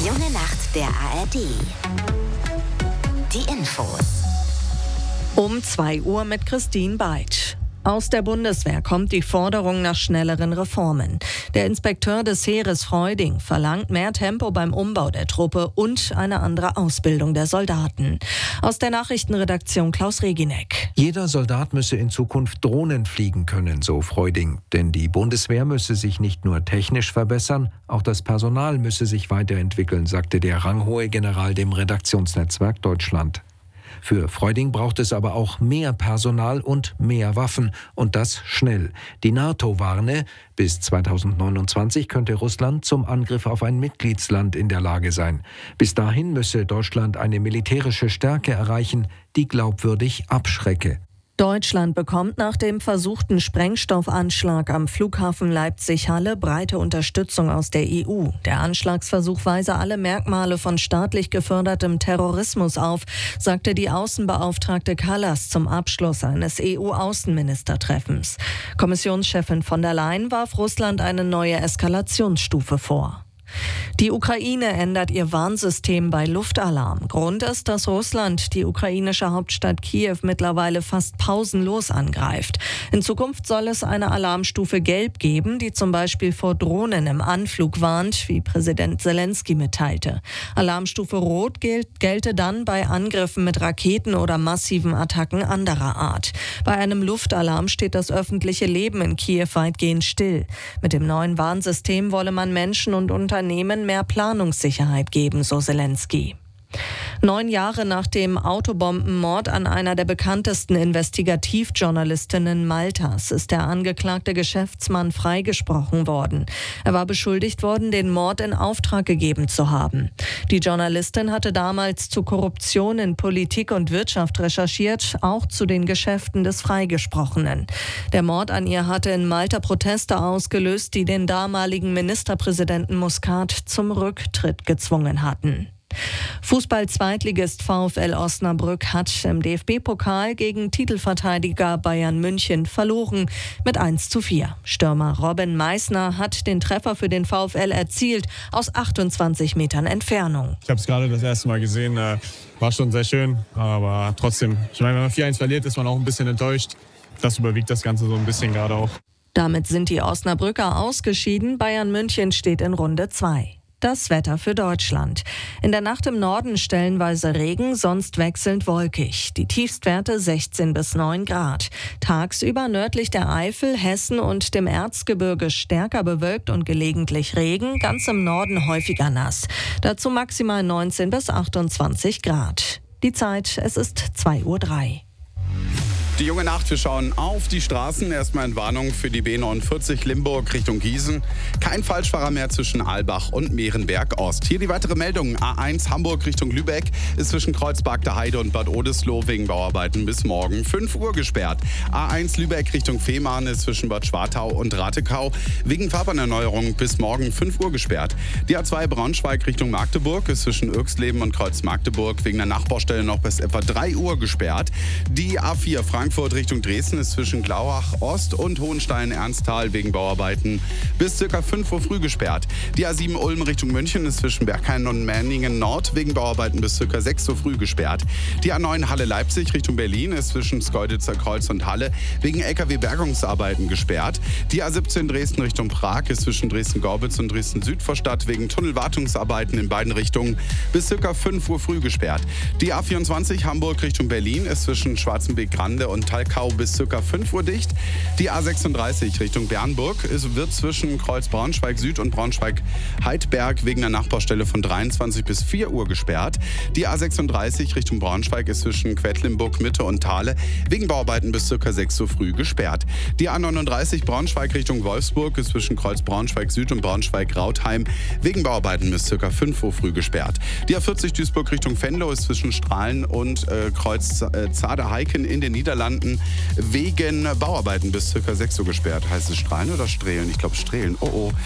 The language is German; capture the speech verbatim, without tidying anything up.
Junge Nacht der A R D. Die Infos. Um zwei Uhr mit Christine Beitsch. Aus der Bundeswehr kommt die Forderung nach schnelleren Reformen. Der Inspekteur des Heeres Freuding verlangt mehr Tempo beim Umbau der Truppe und eine andere Ausbildung der Soldaten. Aus der Nachrichtenredaktion Klaus Regineck. Jeder Soldat müsse in Zukunft Drohnen fliegen können, so Freuding. Denn die Bundeswehr müsse sich nicht nur technisch verbessern, auch das Personal müsse sich weiterentwickeln, sagte der ranghohe General dem Redaktionsnetzwerk Deutschland. Für Freuding braucht es aber auch mehr Personal und mehr Waffen. Und das schnell. Die NATO warne, bis zweitausendneunundzwanzig könnte Russland zum Angriff auf ein Mitgliedsland in der Lage sein. Bis dahin müsse Deutschland eine militärische Stärke erreichen, die glaubwürdig abschrecke. Deutschland bekommt nach dem versuchten Sprengstoffanschlag am Flughafen Leipzig-Halle breite Unterstützung aus der E U. Der Anschlagsversuch weise alle Merkmale von staatlich gefördertem Terrorismus auf, sagte die Außenbeauftragte Kallas zum Abschluss eines E U-Außenministertreffens. Kommissionschefin von der Leyen warf Russland eine neue Eskalationsstufe vor. Die Ukraine ändert ihr Warnsystem bei Luftalarm. Grund ist, dass Russland die ukrainische Hauptstadt Kiew mittlerweile fast pausenlos angreift. In Zukunft soll es eine Alarmstufe Gelb geben, die zum Beispiel vor Drohnen im Anflug warnt, wie Präsident Zelensky mitteilte. Alarmstufe Rot gilt, gelte dann bei Angriffen mit Raketen oder massiven Attacken anderer Art. Bei einem Luftalarm steht das öffentliche Leben in Kiew weitgehend still. Mit dem neuen Warnsystem wolle man Menschen und Unternehmen mehr Planungssicherheit geben, so Zelensky. Neun Jahre nach dem Autobombenmord an einer der bekanntesten Investigativjournalistinnen Maltas ist der angeklagte Geschäftsmann freigesprochen worden. Er war beschuldigt worden, den Mord in Auftrag gegeben zu haben. Die Journalistin hatte damals zu Korruption in Politik und Wirtschaft recherchiert, auch zu den Geschäften des Freigesprochenen. Der Mord an ihr hatte in Malta Proteste ausgelöst, die den damaligen Ministerpräsidenten Muscat zum Rücktritt gezwungen hatten. Fußball-Zweitligist VfL Osnabrück hat im D F B-Pokal gegen Titelverteidiger Bayern München verloren mit eins zu vier. Stürmer Robin Meissner hat den Treffer für den VfL erzielt aus achtundzwanzig Metern Entfernung. Ich habe es gerade das erste Mal gesehen, war schon sehr schön, aber trotzdem, ich meine, wenn man vier eins verliert, ist man auch ein bisschen enttäuscht. Das überwiegt das Ganze so ein bisschen gerade auch. Damit sind die Osnabrücker ausgeschieden. Bayern München steht in Runde zwei. Das Wetter für Deutschland. In der Nacht im Norden stellenweise Regen, sonst wechselnd wolkig. Die Tiefstwerte sechzehn bis neun Grad. Tagsüber nördlich der Eifel, Hessen und dem Erzgebirge stärker bewölkt und gelegentlich Regen, ganz im Norden häufiger nass. Dazu maximal neunzehn bis achtundzwanzig Grad. Die Zeit, es ist zwei Uhr drei. Die junge Nacht, wir schauen auf die Straßen. Erstmal in Warnung für die B neunundvierzig Limburg Richtung Gießen. Kein Falschfahrer mehr zwischen Albach und Mehrenberg Ost. Hier die weitere Meldung. A eins Hamburg Richtung Lübeck ist zwischen Kreuzberg der Heide und Bad Oldesloe wegen Bauarbeiten bis morgen fünf Uhr gesperrt. A eins Lübeck Richtung Fehmarn ist zwischen Bad Schwartau und Ratekau wegen Fahrbahnerneuerung bis morgen fünf Uhr gesperrt. Die A zwei Braunschweig Richtung Magdeburg ist zwischen Irxleben und Kreuz Magdeburg wegen der Nachbaustelle noch bis etwa drei Uhr gesperrt. Die A vier Frankfurt Frankfurt Richtung Dresden ist zwischen Glauach Ost und Hohenstein-Ernsthal wegen Bauarbeiten bis ca. fünf Uhr früh gesperrt. Die A sieben Ulm Richtung München ist zwischen Berghain und Männingen Nord wegen Bauarbeiten bis ca. sechs Uhr früh gesperrt. Die A neun Halle Leipzig Richtung Berlin ist zwischen Schkeuditzer Kreuz und Halle wegen L K W-Bergungsarbeiten gesperrt. Die A siebzehn Dresden Richtung Prag ist zwischen Dresden-Gorbitz und Dresden-Südvorstadt wegen Tunnelwartungsarbeiten in beiden Richtungen bis ca. fünf Uhr früh gesperrt. Die A vierundzwanzig Hamburg Richtung Berlin ist zwischen Schwarzenbeek-Grande und Talkau bis ca. fünf Uhr dicht. Die A sechsunddreißig Richtung Bernburg ist, wird zwischen Kreuz Braunschweig Süd und Braunschweig Heidberg wegen der Nachbaustelle von dreiundzwanzig bis vier Uhr gesperrt. Die A sechsunddreißig Richtung Braunschweig ist zwischen Quedlinburg Mitte und Thale wegen Bauarbeiten bis ca. sechs Uhr früh gesperrt. Die A neununddreißig Braunschweig Richtung Wolfsburg ist zwischen Kreuz Braunschweig Süd und Braunschweig Rautheim wegen Bauarbeiten bis ca. fünf Uhr früh gesperrt. Die A vierzig Duisburg Richtung Venlo ist zwischen Strahlen und äh, Kreuz äh, Zader-Heiken in den Niederlanden wegen Bauarbeiten bis ca. sechs Uhr gesperrt. Heißt es Strahlen oder Strehlen? Ich glaube Strehlen. Oh oh.